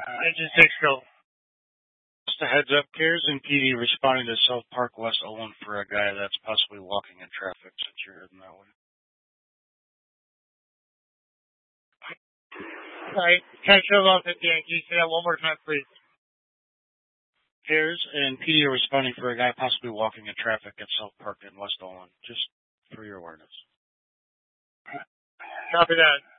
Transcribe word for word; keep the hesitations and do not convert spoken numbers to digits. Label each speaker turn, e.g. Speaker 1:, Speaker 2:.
Speaker 1: Engine six, go.
Speaker 2: Just a heads up, CARES and P D responding to South Park West Olin for a guy that's possibly walking in traffic since you're heading that way.
Speaker 1: Alright, ten Chevron fifty Yankee. Say that one more time, please.
Speaker 2: CARES and P D are responding for a guy possibly walking in traffic at South Park in West Olin, just for your awareness.
Speaker 1: Copy that.